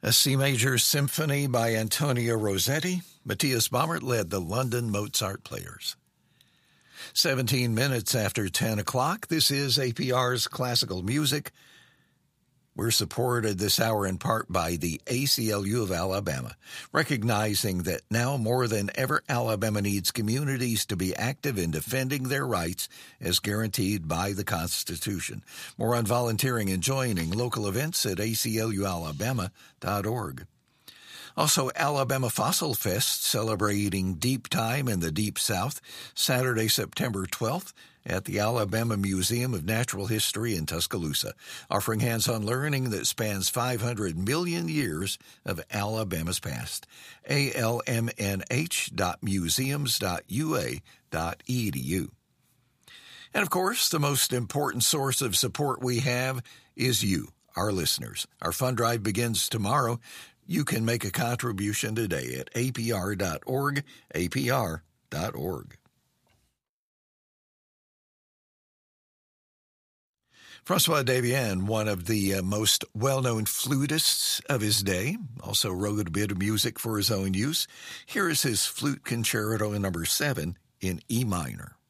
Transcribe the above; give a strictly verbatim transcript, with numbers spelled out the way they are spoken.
A C major symphony by Antonio Rossetti. Matthias Baumert led the London Mozart Players. seventeen minutes after ten o'clock, this is A P R's Classical Music. We're supported this hour in part by the A C L U of Alabama, recognizing that now more than ever Alabama needs communities to be active in defending their rights as guaranteed by the Constitution. More on volunteering and joining local events at A C L U alabama dot org. Also, Alabama Fossil Fest, celebrating deep time in the Deep South, Saturday, September twelfth, at the Alabama Museum of Natural History in Tuscaloosa, offering hands-on learning that spans five hundred million years of Alabama's past. A L M N H dot museums dot U A dot E D U. And of course, the most important source of support we have is you, our listeners. Our fund drive begins tomorrow. You can make a contribution today at A P R dot org, A P R dot org. François Devienne, one of the uh, most well-known flutists of his day, also wrote a bit of music for his own use. Here is his Flute Concerto number seven in E minor.